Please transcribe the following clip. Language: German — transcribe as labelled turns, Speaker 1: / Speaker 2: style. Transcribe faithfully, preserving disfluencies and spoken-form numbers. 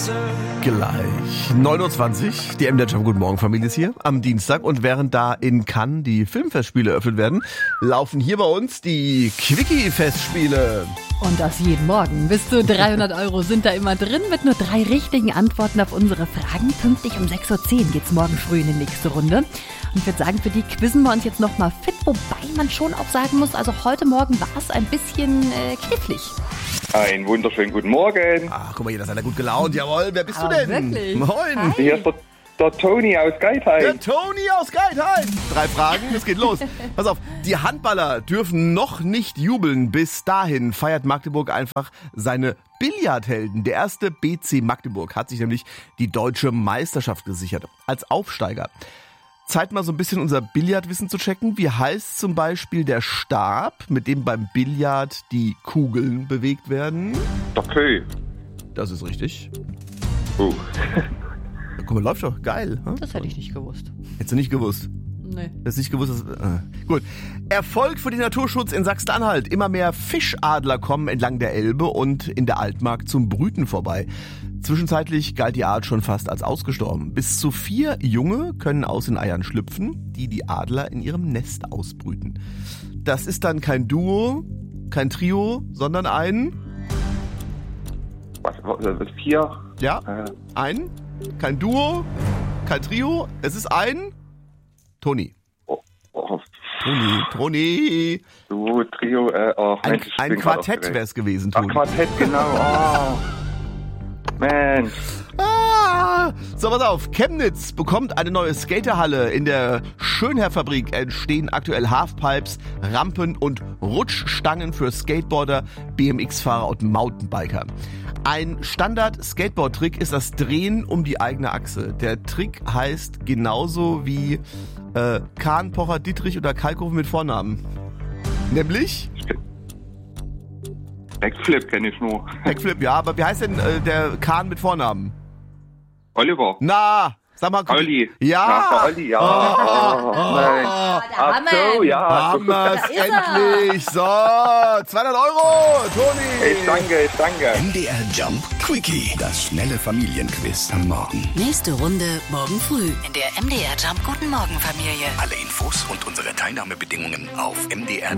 Speaker 1: Gleich neun Uhr zwanzig, die M D R Jam Guten Morgen Familie ist hier am Dienstag und während da in Cannes die Filmfestspiele eröffnet werden, laufen hier bei uns die Quickie-Festspiele.
Speaker 2: Und das jeden Morgen. Bis zu dreihundert Euro sind da immer drin mit nur drei richtigen Antworten auf unsere Fragen. Pünktlich um sechs Uhr zehn geht's morgen früh in die nächste Runde. Und ich würde sagen, für die quizzen wir uns jetzt nochmal fit, wobei man schon auch sagen muss, also heute Morgen war es ein bisschen äh, knifflig.
Speaker 3: Einen wunderschönen guten Morgen.
Speaker 1: Ach, guck mal hier, da ist einer gut gelaunt. Jawohl, wer bist
Speaker 2: Aber
Speaker 1: du denn?
Speaker 2: wirklich?
Speaker 1: Moin.
Speaker 3: Hier ist der, der Toni aus Geithain.
Speaker 1: Der Toni aus Geithain. Drei Fragen, es geht los. Pass auf, die Handballer dürfen noch nicht jubeln. Bis dahin feiert Magdeburg einfach seine Billardhelden. Der erste B C Magdeburg hat sich nämlich die deutsche Meisterschaft gesichert. Als Aufsteiger. Zeit mal so ein bisschen unser Billardwissen zu checken. Wie heißt zum Beispiel der Stab, mit dem beim Billard die Kugeln bewegt werden?
Speaker 3: Der Pö.
Speaker 1: Das ist richtig.
Speaker 3: Oh.
Speaker 1: Guck mal, läuft doch. Geil. Hm?
Speaker 2: Das hätte ich nicht gewusst.
Speaker 1: Hättest du nicht gewusst?
Speaker 2: Nee.
Speaker 1: Das nicht gewusst. Dass, äh, gut. Erfolg für den Naturschutz in Sachsen-Anhalt. Immer mehr Fischadler kommen entlang der Elbe und in der Altmark zum Brüten vorbei. Zwischenzeitlich galt die Art schon fast als ausgestorben. Bis zu vier Junge können aus den Eiern schlüpfen, die die Adler in ihrem Nest ausbrüten. Das ist dann kein Duo, kein Trio, sondern ein...
Speaker 3: Was, was, was vier?
Speaker 1: Ja,
Speaker 3: Äh.
Speaker 1: ein, kein Duo, kein Trio, es ist ein... Toni.
Speaker 3: Oh, oh.
Speaker 1: Toni, Toni.
Speaker 3: Du, Trio, äh, oh,
Speaker 1: Ein,
Speaker 3: Mensch, ich
Speaker 1: ein
Speaker 3: bin grad
Speaker 1: Quartett
Speaker 3: aufgeregt.
Speaker 1: wäre es gewesen,
Speaker 3: Ach,
Speaker 1: Toni.
Speaker 3: Quartett, genau. Oh. Mensch.
Speaker 1: Ah, so, pass auf. Chemnitz bekommt eine neue Skaterhalle. In der Schönherr-Fabrik entstehen aktuell Halfpipes, Rampen und Rutschstangen für Skateboarder, B M X-Fahrer und Mountainbiker. Ein Standard-Skateboard-Trick ist das Drehen um die eigene Achse. Der Trick heißt genauso wie äh, Kahn, Pocher, Dietrich oder Kalkofe mit Vornamen. Nämlich?
Speaker 3: Backflip kenne ich nur.
Speaker 1: Backflip, ja, aber wie heißt denn äh, der Kahn mit Vornamen?
Speaker 3: Oliver.
Speaker 1: Na, sag mal.
Speaker 3: Olli.
Speaker 1: Ja.
Speaker 3: Ach, der Olli, ja. Oh, nein. Ach so, ja.
Speaker 1: Haben wir's endlich. So, zweihundert Euro, Toni.
Speaker 3: Ich danke, ich danke.
Speaker 4: M D R Jump Quickie, das schnelle Familienquiz am Morgen.
Speaker 5: Nächste Runde morgen früh in der M D R Jump Guten Morgen Familie.
Speaker 4: Alle Infos und unsere Teilnahmebedingungen auf M D R